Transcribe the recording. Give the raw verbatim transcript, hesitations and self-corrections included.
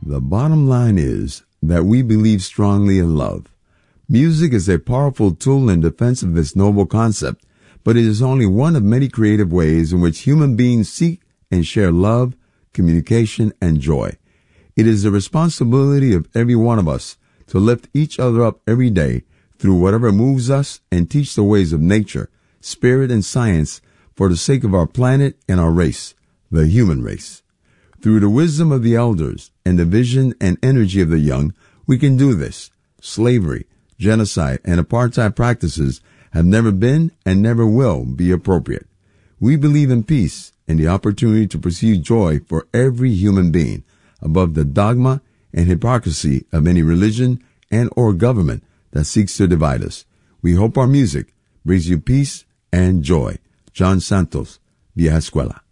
The bottom line is that we believe strongly in love. Music is a powerful tool in defense of this noble concept, but it is only one of many creative ways in which human beings seek and share love, communication, and joy. It is the responsibility of every one of us to lift each other up every day through whatever moves us and teach the ways of nature, spirit, and science for the sake of our planet and our race, the human race. Through the wisdom of the elders and the vision and energy of the young, we can do this. Slavery, genocide, and apartheid practices have never been and never will be appropriate. We believe in peace and the opportunity to pursue joy for every human being, above the dogma and hypocrisy of any religion and or government that seeks to divide us. We hope our music brings you peace and joy. John Santos, Vieja Escuela.